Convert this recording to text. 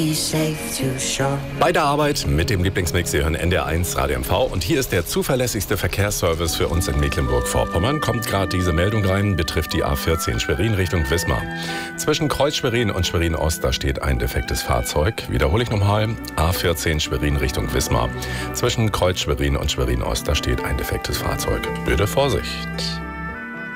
Bei der Arbeit mit dem Lieblingsmix, Sie hören NDR1 Radio MV und hier ist der zuverlässigste Verkehrsservice für uns in Mecklenburg-Vorpommern. Kommt gerade diese Meldung rein, betrifft die A14 Schwerin Richtung Wismar. Zwischen Kreuz Schwerin und Schwerin Ost, da steht ein defektes Fahrzeug. Wiederhole ich nochmal, A14 Schwerin Richtung Wismar. Zwischen Kreuz Schwerin und Schwerin Ost, da steht ein defektes Fahrzeug. Bitte Vorsicht!